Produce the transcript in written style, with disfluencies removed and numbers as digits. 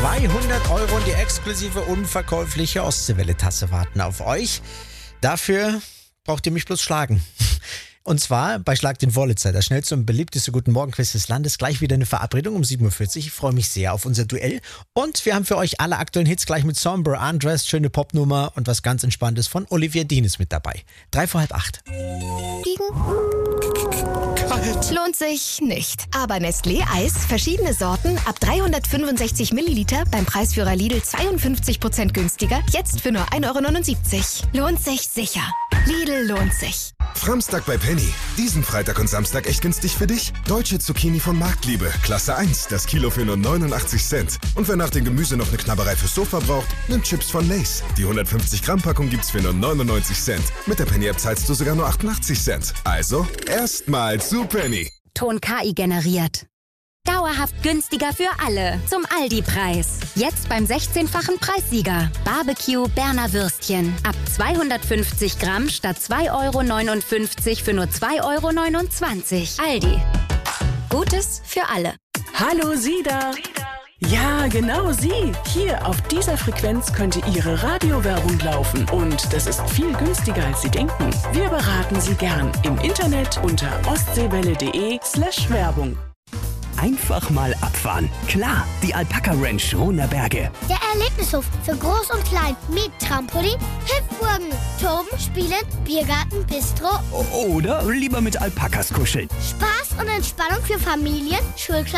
200 € und die exklusive unverkäufliche Ostseewelle-Tasse warten auf euch. Dafür braucht ihr mich bloß schlagen. Und zwar bei Schlag den Wollitzer, das schnellste und beliebteste Guten Morgen-Quiz des Landes. Gleich wieder eine Verabredung um 7:40 Uhr. Ich freue mich sehr auf unser Duell. Und wir haben für euch alle aktuellen Hits gleich mit Somber, Undressed, schöne Popnummer und was ganz Entspanntes von Olivia Dean ist mit dabei. 7:45. Kalt. Lohnt sich nicht. Aber Nestlé Eis, verschiedene Sorten, ab 365 Milliliter beim Preisführer Lidl 52% günstiger, jetzt für nur 1,79 €. Lohnt sich sicher. Lidl lohnt sich. Framstag bei Penny. Diesen Freitag und Samstag echt günstig für dich? Deutsche Zucchini von Marktliebe. Klasse 1. Das Kilo für nur 89 Cent. Und wer nach dem Gemüse noch eine Knabberei fürs Sofa braucht, nimmt Chips von Lay's. Die 150 Gramm Packung gibt's für nur 99 Cent. Mit der Penny-App zahlst du sogar nur 88 Cent. Also, erstmal zu Penny. Ton KI generiert. Dauerhaft günstiger für alle. Zum Aldi-Preis. Jetzt beim 16-fachen Preissieger. Barbecue Berner Würstchen. Ab 250 Gramm statt 2,59 € für nur 2,29 €. Aldi. Gutes für alle. Hallo Sie da. Ja, genau Sie. Hier auf dieser Frequenz könnte Ihre Radiowerbung laufen. Und das ist viel günstiger, als Sie denken. Wir beraten Sie gern im Internet unter ostseewelle.de/Werbung. Einfach mal abfahren. Klar, die Alpaka Ranch Runderberge. Der Erlebnishof für Groß und Klein mit Trampolin, Hüpfburgen, Toben, Spielen, Biergarten, Bistro. Oder lieber mit Alpakas kuscheln. Spaß und Entspannung für Familien, Schulklassen